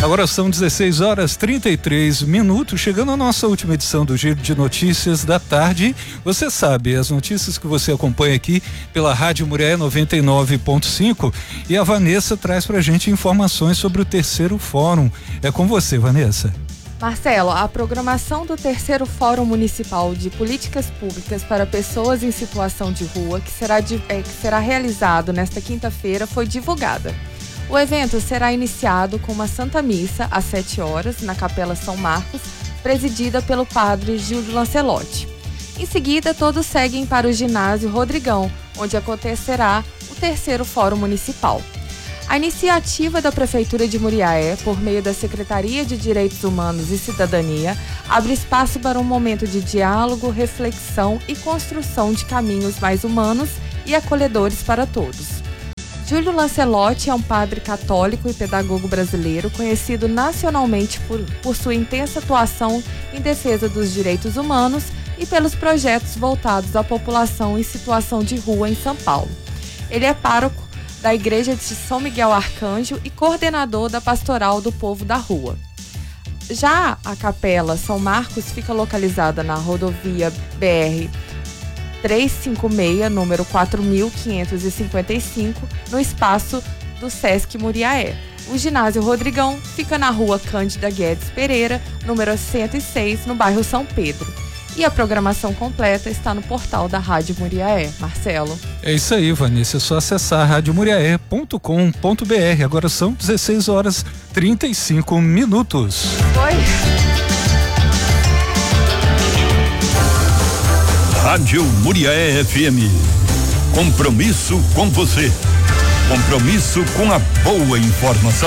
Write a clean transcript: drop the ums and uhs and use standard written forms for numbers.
Agora são 16h33, chegando a nossa última edição do Giro de Notícias da tarde. Você sabe, as notícias que você acompanha aqui pela Rádio Muriaé 99.5, e a Vanessa traz pra gente informações sobre o terceiro fórum. É com você, Vanessa. Marcelo, a programação do terceiro Fórum Municipal de Políticas Públicas para Pessoas em Situação de Rua, que será realizado nesta quinta-feira, foi divulgada. O evento será iniciado com uma Santa Missa às 7 horas na Capela São Marcos, presidida pelo padre Júlio Lancelotti. Em seguida, todos seguem para o ginásio Rodrigão, onde acontecerá o terceiro Fórum Municipal. A iniciativa da Prefeitura de Muriaé, por meio da Secretaria de Direitos Humanos e Cidadania, abre espaço para um momento de diálogo, reflexão e construção de caminhos mais humanos e acolhedores para todos. Júlio Lancelotti é um padre católico e pedagogo brasileiro conhecido nacionalmente por sua intensa atuação em defesa dos direitos humanos e pelos projetos voltados à população em situação de rua em São Paulo. Ele é pároco da Igreja de São Miguel Arcanjo e coordenador da Pastoral do Povo da Rua. Já a Capela São Marcos fica localizada na rodovia BR 356, número 4555, no espaço do Sesc Muriaé. O ginásio Rodrigão fica na rua Cândida Guedes Pereira, número 106, no bairro São Pedro. E a programação completa está no portal da Rádio Muriaé. Marcelo. É isso aí, Vanessa. É só acessar radiomuriaé.com.br. Agora são 16h35. Oi. Rádio Muriaé FM. Compromisso com você. Compromisso com a boa informação.